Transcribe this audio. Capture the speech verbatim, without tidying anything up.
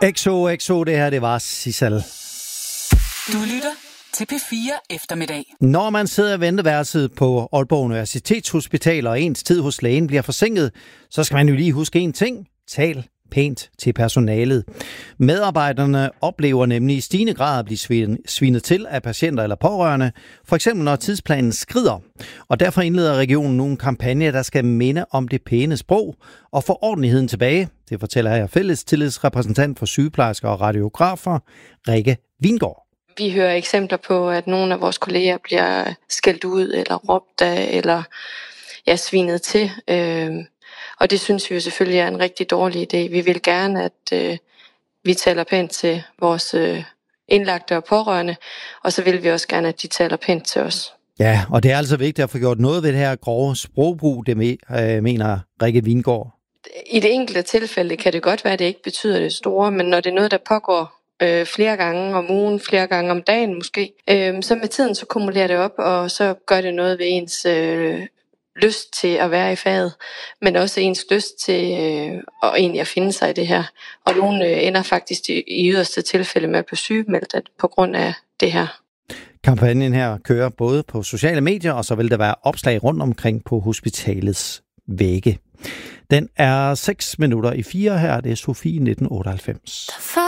X O X O, det her, det var Sissel. Du lytter til P fire eftermiddag. Når man sidder i venteværelset på Aalborg Universitetshospital, og ens tid hos lægen bliver forsinket, så skal man jo lige huske en ting. Tal pænt til personalet. Medarbejderne oplever nemlig i stigende grad at blive svinet til af patienter eller pårørende, for eksempel når tidsplanen skrider. Og derfor indleder regionen nu en kampagne, der skal minde om det pæne sprog og få ordentligheden tilbage. Det fortæller her fælles tillidsrepræsentant for sygeplejersker og radiografer, Rikke Vingård. Vi hører eksempler på, at nogle af vores kolleger bliver skældt ud eller råbt af eller ja, svinet til. Og det synes vi jo selvfølgelig er en rigtig dårlig idé. Vi vil gerne, at øh, vi taler pænt til vores øh, indlagte og pårørende, og så vil vi også gerne, at de taler pænt til os. Ja, og det er altså vigtigt at få gjort noget ved det her grove sprogbrug, det øh, mener Rikke Vingård. I det enkelte tilfælde kan det godt være, at det ikke betyder det store, men når det er noget, der pågår øh, flere gange om ugen, flere gange om dagen måske, øh, så med tiden så kumulerer det op, og så gør det noget ved ens øh, lyst til at være i faget, men også ens lyst til øh, at egentlig at finde sig i det her. Og nogle øh, ender faktisk i, i yderste tilfælde med at blive sygemeldt på grund af det her. Kampagnen her kører både på sociale medier, og så vil der være opslag rundt omkring på hospitalets vægge. Den er seks minutter i fire her, det er Sofie nitten otteoghalvfems.